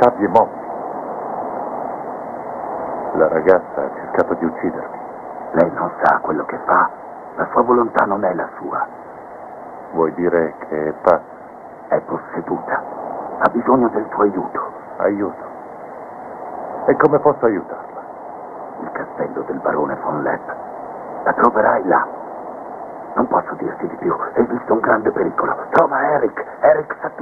sabbie mobili. La ragazza ha cercato di uccidermi. Lei non sa quello che fa. La sua volontà non è la sua. Vuoi dire che è pazza? È posseduta. Ha bisogno del tuo aiuto. Aiuto. E come posso aiutarla? Il castello del barone von Lepp. La troverai là. Non posso dirti di più. Esiste un grande pericolo. Trova Eric. Eric sa tutto.